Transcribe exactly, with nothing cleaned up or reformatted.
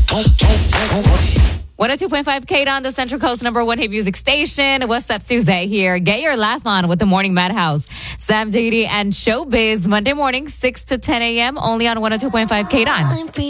one oh two point five K on the Central Coast number one hit music station. What's up, Suzette here. Get your laugh on with the Morning Madhouse. Sam Didi and Showbiz, Monday morning, six to ten a.m. only on one oh two point five K on.